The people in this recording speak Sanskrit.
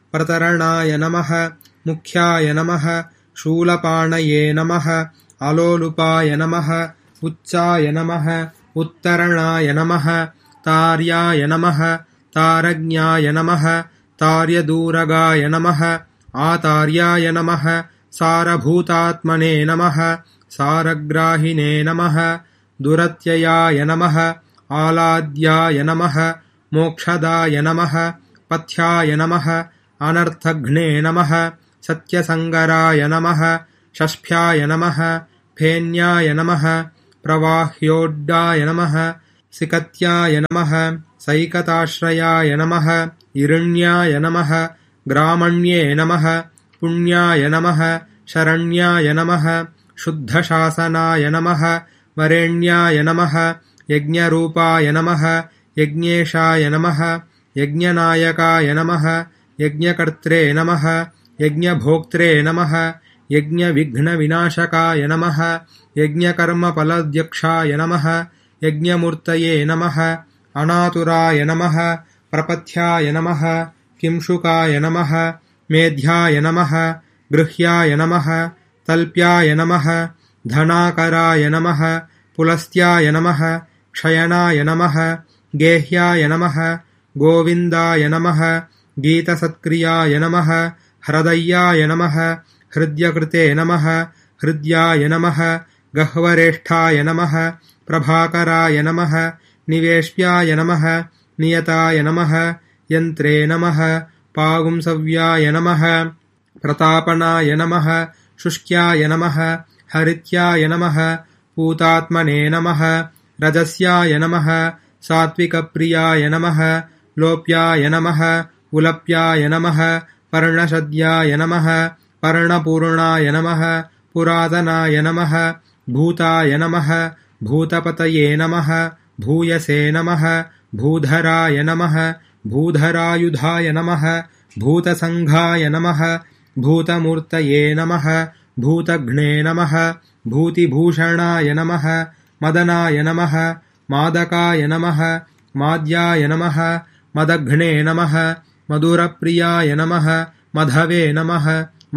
प्रतरणाय नमः मुख्याय नमः शूलपाणये नमः अलोलुपाय नमः उच्चाय नमः उत्तरणाय नमः तार्याय नमः तारज्ञाय नमः तार्यदूरगाय नमः आतार्याय नमः सारभूतात्मने नमः सारग्राहिणे नमः दुरत्ययाय नमः आलाद्याय नमः मोक्षदाय नमः पथ्याय नमः अनर्थघ्ने नमः सत्यसङ्गराय नमः षष्ठ्याय नमः फेन्याय नमः प्रवाह्योड्डाय नमः सिकत्याय नमः सैकताश्रयाय नमः इरण्याय नमः ग्रामण्ये नमः पुण्याय नमः शरण्याय नमः शुद्धशासनाय नमः वरेण्याय नमः यज्ञरूपाय नमः यज्ञेशाय नमः यज्ञनायकाय नमः यज्ञकर्त्रे नमः यज्ञभोक्त्रे नमः यज्ञविघ्नविनाशकाय नमः यज्ञकर्मफलध्यक्षाय नमः यज्ञमूर्तये नमः अनातुराय नमः प्रपथ्याय नमः किंशुकाय नमः मेध्याय नमः गृह्याय नमः तल्प्याय नमः धनाकराय नमः पुलस्त्याय नमः क्षयनाय नमः गेह्याय नमः गोविन्दाय नमः गीतसत्क्रियाय नमः हृदय्याय नमः हृद्यकृते नमः हृद्याय नमः गह्वरेष्ठाय नमः प्रभाकराय नमः निवेश्याय नमः नियताय नमः यन्त्रे नमः पागुंसव्याय नमः प्रतापनाय नमः शुष्क्याय नमः हरित्याय नमः पूतात्मने नमः रजस्याय नमः सात्विकप्रियाय नमः लोप्याय नमः उलप्याय नमः पर्णशद्याय नमः पर्णपूर्णाय नमः पुरातनाय नमः भूताय नमः भूतपतये नमः भूयसे नमः भूधराय नमः भूधरायुधाय नमः भूतसङ्घाय नमः भूतमूर्तये नमः भूतघ्ने नमः भूतिभूषणाय नमः मदनाय नमः मादकाय नमः माद्याय नमः मदघ्ने नमः मधुरप्रियाय नमः मधवे नमः